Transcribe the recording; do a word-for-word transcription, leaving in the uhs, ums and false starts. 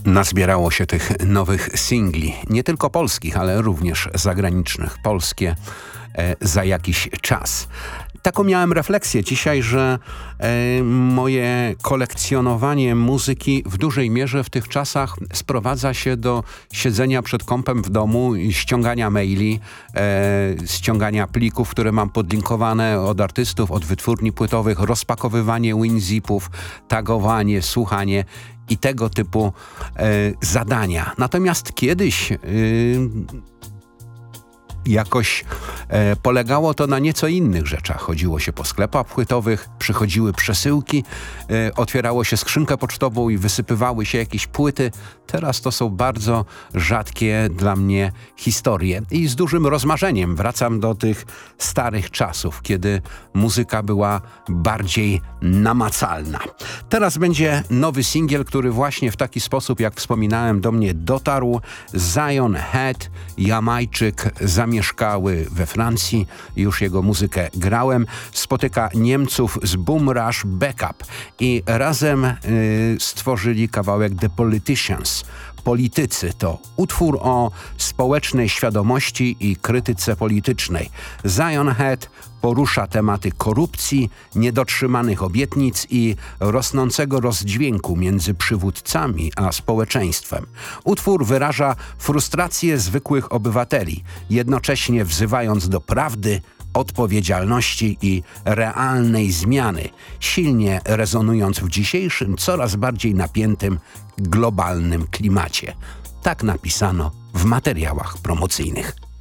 Nazbierało się tych nowych singli, nie tylko polskich, ale również zagranicznych. Polskie e, za jakiś czas. Taką miałem refleksję dzisiaj, że e, moje kolekcjonowanie muzyki w dużej mierze w tych czasach sprowadza się do siedzenia przed kompem w domu i ściągania maili, e, ściągania plików, które mam podlinkowane od artystów, od wytwórni płytowych, rozpakowywanie winzipów, tagowanie, słuchanie i tego typu e, zadania. Natomiast kiedyś e, jakoś e, polegało to na nieco innych rzeczach. Chodziło się po sklepach płytowych, przychodziły przesyłki, e, otwierało się skrzynkę pocztową i wysypywały się jakieś płyty. Teraz to są bardzo rzadkie dla mnie historie. I z dużym rozmarzeniem wracam do tych starych czasów, kiedy muzyka była bardziej namacalna. Teraz będzie nowy singiel, który właśnie w taki sposób, jak wspominałem, do mnie dotarł. Zion Head, Jamajczyk, zamieszkały we Francji. Już jego muzykę grałem. Spotyka Niemców z Boom Rush Backup i razem y, stworzyli kawałek The Politicians. Politycy to utwór o społecznej świadomości i krytyce politycznej. Zion Head porusza tematy korupcji, niedotrzymanych obietnic i rosnącego rozdźwięku między przywódcami a społeczeństwem. Utwór wyraża frustrację zwykłych obywateli, jednocześnie wzywając do prawdy, odpowiedzialności i realnej zmiany, silnie rezonując w dzisiejszym, coraz bardziej napiętym, globalnym klimacie. Tak napisano w materiałach promocyjnych.